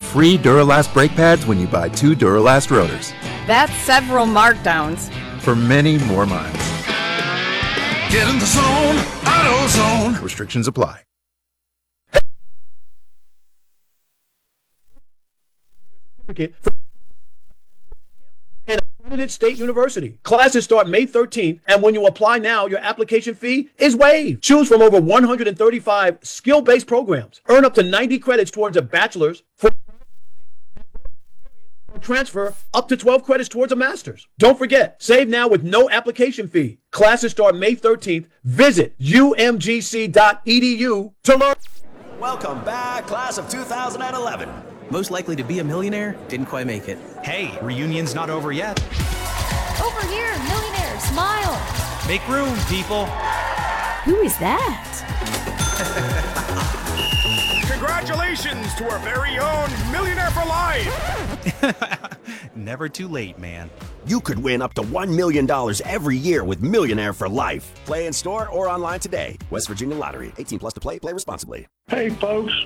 free Duralast brake pads when you buy 2 Duralast rotors. That's several markdowns. For many more miles. Get in the zone, AutoZone. Restrictions apply. And accredited state university. Classes start May 13th, and when you apply now, your application fee is waived. Choose from over 135 skill-based programs. Earn up to 90 credits towards a bachelor's. For transfer up to 12 credits towards a master's. Don't forget, save now with no application fee. Classes start May 13th. Visit umgc.edu to learn. Welcome back, class of 2011. Most likely to be a millionaire, didn't quite make it. Hey, reunion's not over yet. Over here, millionaire, smile. Make room, people. Who is that? Congratulations to our very own Millionaire for Life! Never too late, man. You could win up to $1 million every year with Millionaire for Life. Play in store or online today. West Virginia Lottery. 18 plus to play. Play responsibly. Hey, folks.